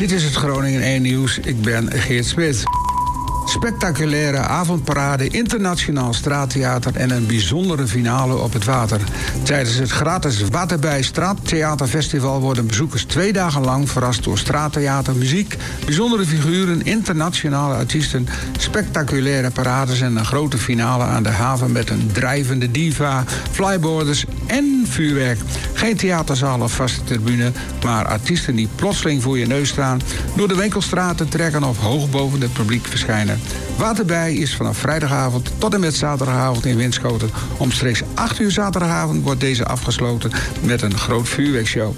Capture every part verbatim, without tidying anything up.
Dit is het Groningen één Nieuws. Ik ben Geert Smit. Spectaculaire avondparade, internationaal straattheater en een bijzondere finale op het water. Tijdens het gratis Waterbij Straattheaterfestival worden bezoekers twee dagen lang verrast door straattheater, muziek, bijzondere figuren, internationale artiesten, spectaculaire parades en een grote finale aan de haven met een drijvende diva, flyboarders en vuurwerk. Geen theaterzaal of vaste tribune, maar artiesten die plotseling voor je neus staan, door de winkelstraten trekken of hoog boven het publiek verschijnen. Waterbij is vanaf vrijdagavond tot en met zaterdagavond in Winschoten. Omstreeks acht uur zaterdagavond wordt deze afgesloten met een groot vuurwerkshow.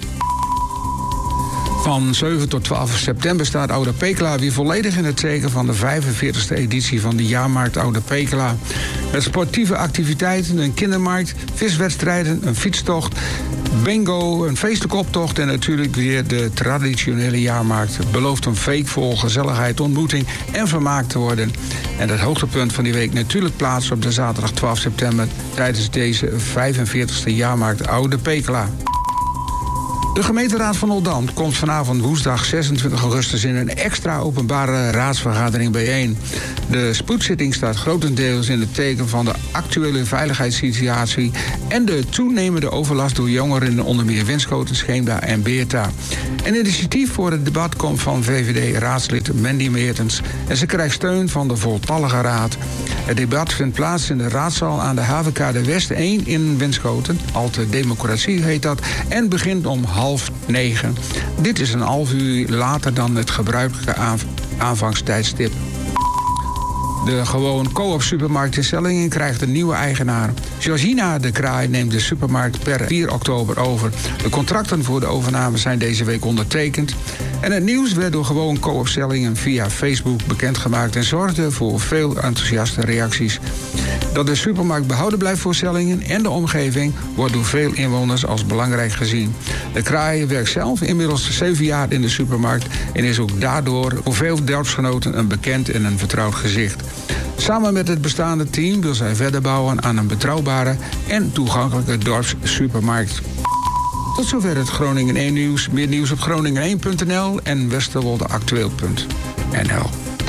Van zeven tot twaalf september staat Oude Pekela weer volledig in het teken van de vijfenveertigste editie van de jaarmarkt Oude Pekela. Met sportieve activiteiten, een kindermarkt, viswedstrijden, een fietstocht, bingo, een feestelijke optocht en natuurlijk weer de traditionele jaarmarkt. Het belooft een week vol gezelligheid, ontmoeting en vermaak te worden. En het hoogtepunt van die week natuurlijk plaats op de zaterdag twaalf september tijdens deze vijfenveertigste jaarmarkt Oude Pekela. De gemeenteraad van Oldambt komt vanavond woensdag zesentwintig augustus in een extra openbare raadsvergadering bijeen. De spoedzitting staat grotendeels in het teken van de actuele veiligheidssituatie en de toenemende overlast door jongeren in onder meer Winschoten, Scheemda en Beerta. Een initiatief voor het debat komt van V V D-raadslid Mandy Meertens en ze krijgt steun van de voltallige raad. Het debat vindt plaats in de raadzaal aan de Havenkade West één in Winschoten, Alte Democratie heet dat, en begint om half negen. Dit is een half uur later dan het gebruikelijke aanv- aanvangstijdstip. De gewoon co-op supermarkt in Sellingen krijgt een nieuwe eigenaar. Georgina de Kraai neemt de supermarkt per vier oktober over. De contracten voor de overname zijn deze week ondertekend. En het nieuws werd door gewoon co-op Sellingen via Facebook bekendgemaakt en zorgde voor veel enthousiaste reacties. Dat de supermarkt behouden blijft voor Sellingen en de omgeving wordt door veel inwoners als belangrijk gezien. De Kraai werkt zelf inmiddels zeven jaar in de supermarkt en is ook daardoor voor veel dorpsgenoten een bekend en een vertrouwd gezicht. Samen met het bestaande team wil zij verder bouwen aan een betrouwbare en toegankelijke dorpssupermarkt. Tot zover het Groningen één Nieuws. Meer nieuws op groningen één punt n l en westerwoldeactueel punt n l.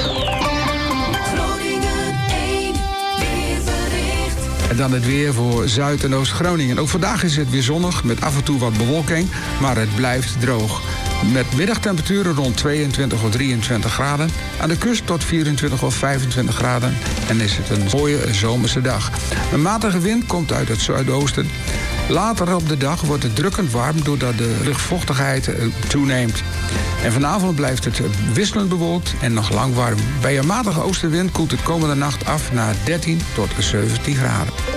En dan het weer voor Zuid- en Oost-Groningen. Ook vandaag is het weer zonnig met af en toe wat bewolking, maar het blijft droog. Met middagtemperaturen rond tweeëntwintig of drieëntwintig graden. Aan de kust tot vierentwintig of vijfentwintig graden. En is het een mooie zomerse dag. Een matige wind komt uit het zuidoosten. Later op de dag wordt het drukkend warm doordat de luchtvochtigheid toeneemt. En vanavond blijft het wisselend bewolkt en nog lang warm. Bij een matige oostenwind koelt het komende nacht af naar dertien tot zeventien graden.